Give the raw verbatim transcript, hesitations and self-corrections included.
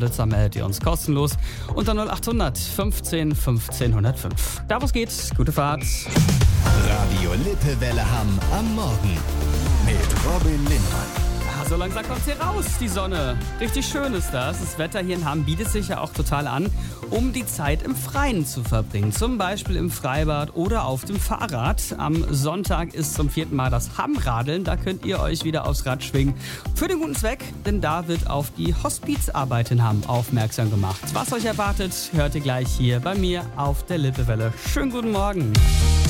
beantwortet, dann meldet ihr uns kostenlos unter null acht hundert fünfzehn fünfzehn null null fünf. Da wo es geht, gute Fahrt. Radio Lippewelle Hamm am Morgen mit Robin Lindmann. So langsam kommt hier raus, die Sonne. Richtig schön ist das. Das Wetter hier in Hamm bietet sich ja auch total an, um die Zeit im Freien zu verbringen. Zum Beispiel im Freibad oder auf dem Fahrrad. Am Sonntag ist zum vierten Mal das Hammradeln. Da könnt ihr euch wieder aufs Rad schwingen. Für den guten Zweck, denn da wird auf die Hospizarbeit in Hamm aufmerksam gemacht. Was euch erwartet, hört ihr gleich hier bei mir auf der Lippewelle. Schönen guten Morgen.